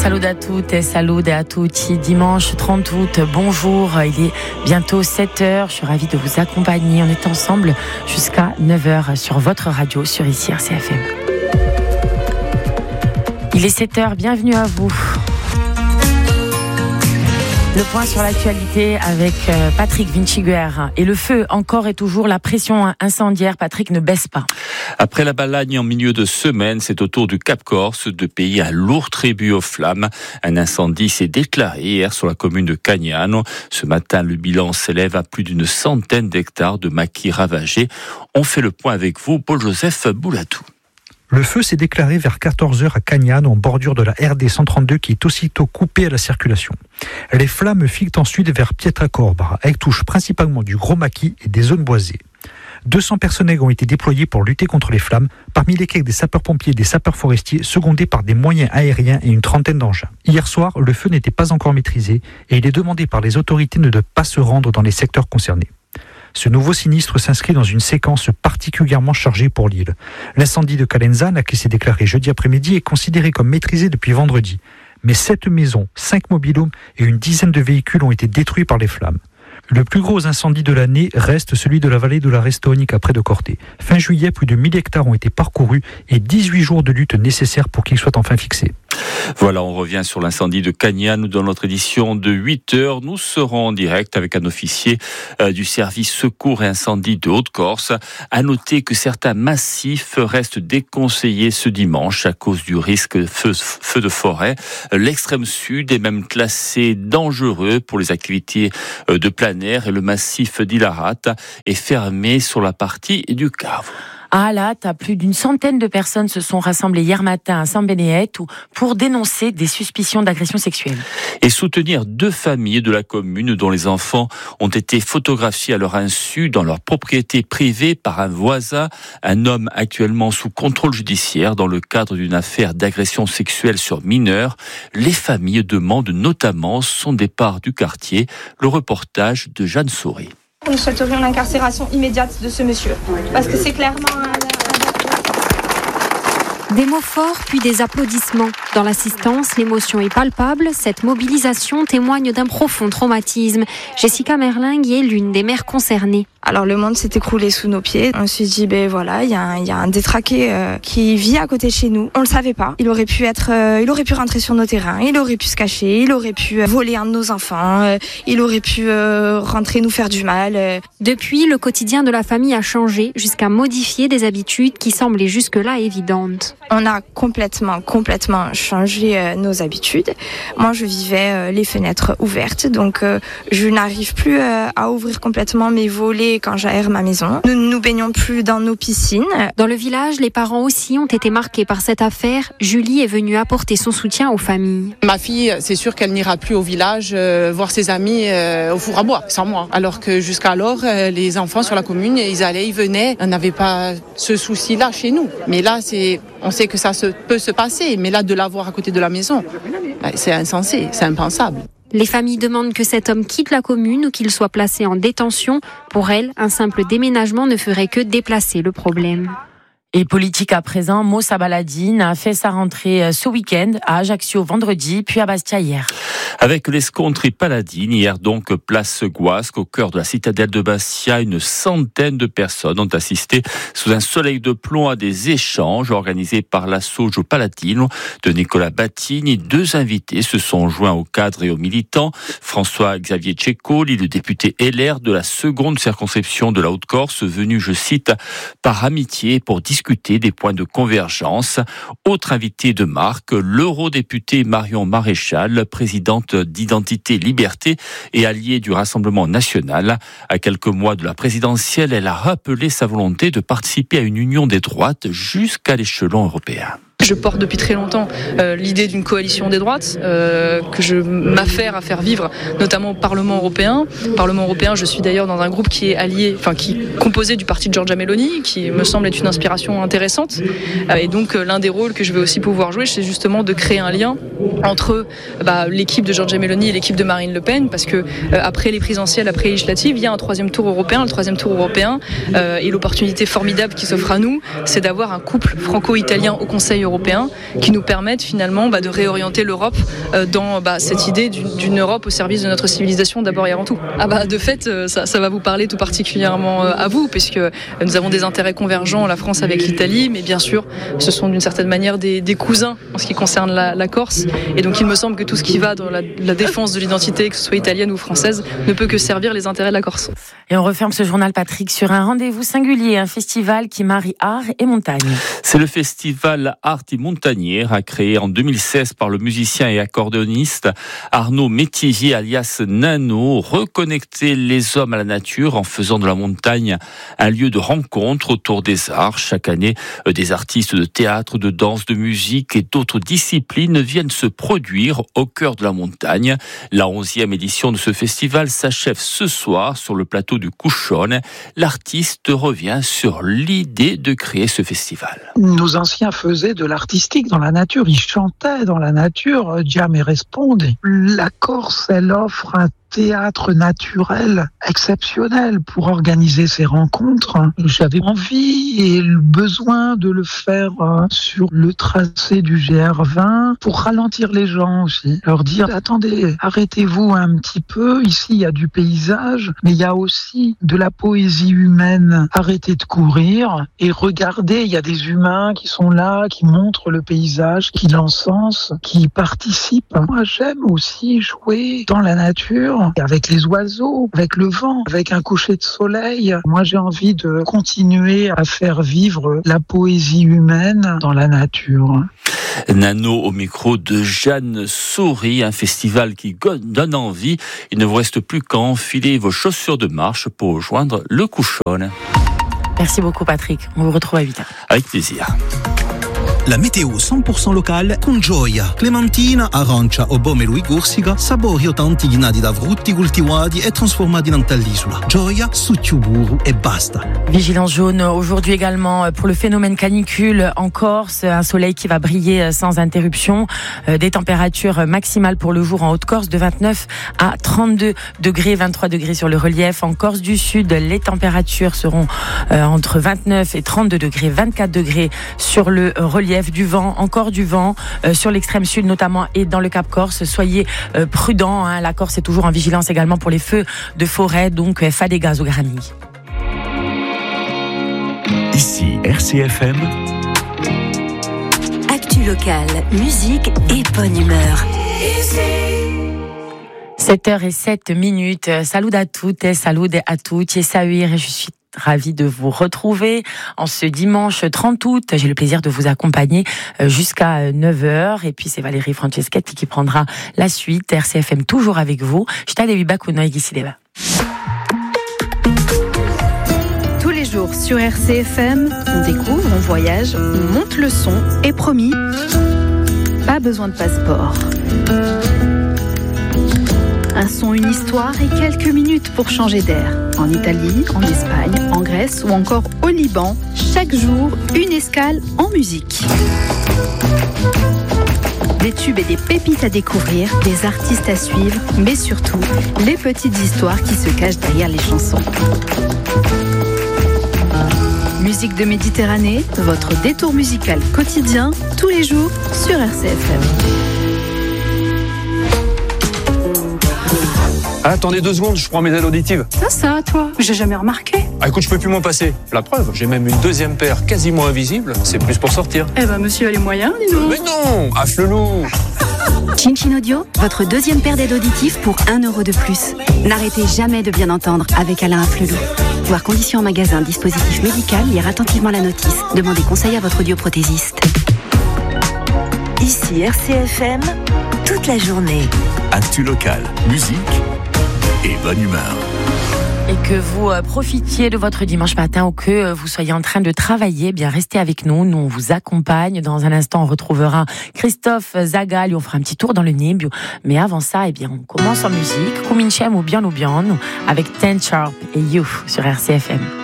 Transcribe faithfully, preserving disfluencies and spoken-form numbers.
Salut à toutes et salut à tutti. Dimanche trente août, bonjour. Il est bientôt sept heures. Je suis ravie de vous accompagner. On est ensemble jusqu'à neuf heures sur votre radio, sur ici R C F M. Il est sept heures, bienvenue à vous. Le point sur l'actualité avec Patrick Vinciguer. Et le feu, encore et toujours, la pression incendiaire, Patrick, ne baisse pas. Après la Balagne en milieu de semaine, c'est au tour du Cap Corse de payer un lourd tribut aux flammes. Un incendie s'est déclaré hier sur la commune de Cagnano. Ce matin, le bilan s'élève à plus d'une centaine d'hectares de maquis ravagés. On fait le point avec vous, Paul-Joseph Boulatou. Le feu s'est déclaré vers quatorze heures à Cagnano, en bordure de la R D cent trente-deux, qui est aussitôt coupée à la circulation. Les flammes filent ensuite vers Pietracorba. Elles touchent principalement du gros maquis et des zones boisées. deux cents personnels ont été déployés pour lutter contre les flammes, parmi lesquels des sapeurs-pompiers et des sapeurs-forestiers, secondés par des moyens aériens et une trentaine d'engins. Hier soir, le feu n'était pas encore maîtrisé et il est demandé par les autorités de ne pas se rendre dans les secteurs concernés. Ce nouveau sinistre s'inscrit dans une séquence particulièrement chargée pour l'île. L'incendie de Calenzane, qui s'est déclaré jeudi après-midi, est considéré comme maîtrisé depuis vendredi. Mais sept maisons, cinq mobil-homes et une dizaine de véhicules ont été détruits par les flammes. Le plus gros incendie de l'année reste celui de la vallée de la Restonica près de Corté. Fin juillet, plus de mille hectares ont été parcourus et dix-huit jours de lutte nécessaires pour qu'ils soient enfin fixés. Voilà, on revient sur l'incendie de Cagnano dans notre édition de huit heures. Nous serons en direct avec un officier euh, du service secours et incendie de Haute-Corse. À noter que certains massifs restent déconseillés ce dimanche à cause du risque feu, feu de forêt. L'extrême sud est même classé dangereux pour les activités euh, de plein air et le massif d'Ilarat est fermé sur la partie du Cave. À Alat, plus d'une centaine de personnes se sont rassemblées hier matin à Saint-Bénéet pour dénoncer des suspicions d'agression sexuelle. Et soutenir deux familles de la commune dont les enfants ont été photographiés à leur insu dans leur propriété privée par un voisin, un homme actuellement sous contrôle judiciaire dans le cadre d'une affaire d'agression sexuelle sur mineurs. Les familles demandent notamment son départ du quartier. Le reportage de Jeanne Souris. Nous souhaiterions l'incarcération immédiate de ce monsieur, parce que c'est clairement... Des mots forts, puis des applaudissements. Dans l'assistance, l'émotion est palpable. Cette mobilisation témoigne d'un profond traumatisme. Jessica Merlingue est l'une des mères concernées. Alors le monde s'est écroulé sous nos pieds. On s'est dit, ben voilà, il y a un, il y a un détraqué euh, qui vit à côté de chez nous. On le savait pas. Il aurait pu être, euh, il aurait pu rentrer sur nos terrains. Il aurait pu se cacher. Il aurait pu euh, voler un de nos enfants. Euh, il aurait pu euh, rentrer nous faire du mal. Euh. Depuis, le quotidien de la famille a changé jusqu'à modifier des habitudes qui semblaient jusque-là évidentes. On a complètement, complètement changé euh, nos habitudes. Moi, je vivais euh, les fenêtres ouvertes, donc euh, je n'arrive plus euh, à ouvrir complètement mes volets quand j'aère ma maison. Nous ne nous baignons plus dans nos piscines. Dans le village, les parents aussi ont été marqués par cette affaire. Julie est venue apporter son soutien aux familles. Ma fille, c'est sûr qu'elle n'ira plus au village euh, voir ses amis euh, au four à bois, sans moi. Alors que jusqu'alors, euh, les enfants sur la commune, ils allaient, ils venaient. On n'avait pas ce souci-là chez nous. Mais là, c'est, on sait que ça se, peut se passer. Mais là, de l'avoir à côté de la maison, c'est insensé, c'est impensable. Les familles demandent que cet homme quitte la commune ou qu'il soit placé en détention. Pour elles, un simple déménagement ne ferait que déplacer le problème. Et politique à présent, Moussa Baladine a fait sa rentrée ce week-end à Ajaccio vendredi, puis à Bastia hier. Avec l'escompte Paladine, hier donc place Guasque, au cœur de la citadelle de Bastia, une centaine de personnes ont assisté sous un soleil de plomb à des échanges organisés par l'Assoggio Paladino de Nicolas Battini. Deux invités se sont joints aux cadres et aux militants. François-Xavier Tchécoli, le député L R de la seconde circonscription de la Haute-Corse, venu, je cite, par amitié pour discuter des points de convergence. Autre invité de marque, l'eurodéputée Marion Maréchal, présidente d'Identité Liberté et alliée du Rassemblement National. À quelques mois de la présidentielle, elle a rappelé sa volonté de participer à une union des droites jusqu'à l'échelon européen. Je porte depuis très longtemps euh, l'idée d'une coalition des droites euh, que je m'affaire à faire vivre, notamment au Parlement européen. Au Parlement européen, je suis d'ailleurs dans un groupe qui est allié, enfin qui est composé du parti de Giorgia Meloni, qui me semble être une inspiration intéressante. Euh, et donc euh, l'un des rôles que je vais aussi pouvoir jouer, c'est justement de créer un lien entre bah, l'équipe de Giorgia Meloni et l'équipe de Marine Le Pen, parce que euh, après les présidentielles, après les législatives, il y a un troisième tour européen. Le troisième tour européen euh, et l'opportunité formidable qui s'offre à nous, c'est d'avoir un couple franco-italien au Conseil européen. européens qui nous permettent finalement bah, de réorienter l'Europe euh, dans bah, cette idée d'une, d'une Europe au service de notre civilisation d'abord et avant tout. Ah bah de fait, ça, ça va vous parler tout particulièrement à vous, puisque nous avons des intérêts convergents, la France avec l'Italie, mais bien sûr, ce sont d'une certaine manière des, des cousins en ce qui concerne la, la Corse. Et donc il me semble que tout ce qui va dans la, la défense de l'identité, que ce soit italienne ou française, ne peut que servir les intérêts de la Corse. Et on referme ce journal, Patrick, sur un rendez-vous singulier, un festival qui marie art et montagne. C'est le festival Arti Montagnière, créé en deux mille seize par le musicien et accordéoniste Arnaud Métivier alias Nano. Reconnecter les hommes à la nature en faisant de la montagne un lieu de rencontre autour des arts. Chaque année, des artistes de théâtre, de danse, de musique et d'autres disciplines viennent se produire au cœur de la montagne. La onzième édition de ce festival s'achève ce soir sur le plateau du Couchon. L'artiste revient sur l'idée de créer ce festival. Nos anciens faisaient de l'artistique dans la nature, ils chantaient dans la nature, Diam et Responde. La Corse, elle offre un théâtre naturel exceptionnel pour organiser ces rencontres. J'avais envie et le besoin de le faire sur le tracé du G R vingt pour ralentir les gens aussi. Leur dire, attendez, arrêtez-vous un petit peu. Ici, il y a du paysage, mais il y a aussi de la poésie humaine. Arrêtez de courir et regardez, il y a des humains qui sont là, qui montrent le paysage, qui l'encensent, qui participent. Moi, j'aime aussi jouer dans la nature, avec les oiseaux, avec le vent, avec un coucher de soleil. Moi, j'ai envie de continuer à faire vivre la poésie humaine dans la nature. Nano au micro de Jeanne Souris, un festival qui donne envie. Il ne vous reste plus qu'à enfiler vos chaussures de marche pour rejoindre le Couchon. Merci beaucoup, Patrick. On vous retrouve à huit heures. Avec plaisir. La météo cent pour cent locale con Gioia. Clementina, arancia o pomelo e corsica, sapori o tanti ghinati da frutti coltivati e trasformati in all'isola. Gioia, succiuburu e basta. Vigilance jaune aujourd'hui également pour le phénomène canicule en Corse. Un soleil qui va briller sans interruption. Des températures maximales pour le jour en Haute-Corse de vingt-neuf à trente-deux degrés, vingt-trois degrés sur le relief. En Corse du Sud, les températures seront entre vingt-neuf et trente-deux degrés, vingt-quatre degrés sur le relief. Du vent, encore du vent euh, sur l'extrême sud notamment et dans le Cap Corse. Soyez euh, prudents, hein. La Corse est toujours en vigilance également pour les feux de forêt, donc euh, fa des gaz au Granny. Ici R C F M. Actu locale, musique et bonne humeur. sept heures zéro sept minutes. Salut à toutes, salut à toutes. Et saluer, je suis ravie de vous retrouver en ce dimanche trente août. J'ai le plaisir de vous accompagner jusqu'à neuf heures. Et puis c'est Valérie Franceschetti qui prendra la suite. R C F M toujours avec vous. Tous les jours sur R C F M, on découvre, on voyage, on monte le son. Et promis, pas besoin de passeport. Un son, une histoire et quelques minutes pour changer d'air. En Italie, en Espagne, en Grèce ou encore au Liban, chaque jour, une escale en musique. Des tubes et des pépites à découvrir, des artistes à suivre, mais surtout, les petites histoires qui se cachent derrière les chansons. Musique de Méditerranée, votre détour musical quotidien, tous les jours sur R C F M. Ah, attendez deux secondes, je prends mes aides auditives. Ça, ça, toi, j'ai jamais remarqué. Ah, écoute, je peux plus m'en passer. La preuve, j'ai même une deuxième paire quasiment invisible. C'est plus pour sortir. Eh ben, monsieur a les moyens, dis donc. Mais non, afflelou. Chin Audio, votre deuxième paire d'aides auditives pour un euro de plus. N'arrêtez jamais de bien entendre avec Alain Afflelou. Voir conditions en magasin, dispositif médical, lire attentivement la notice. Demandez conseil à votre audioprothésiste. Ici R C F M, toute la journée. Actu locale, musique et bonne humeur. Et que vous profitiez de votre dimanche matin ou que vous soyez en train de travailler, eh bien restez avec nous, nous on vous accompagne. Dans un instant on retrouvera Christophe Zagal, on fera un petit tour dans le Nibio. Mais avant ça, eh bien on commence en musique, Kuminchem ou bien ou bien avec Ten Sharp et You sur R C F M.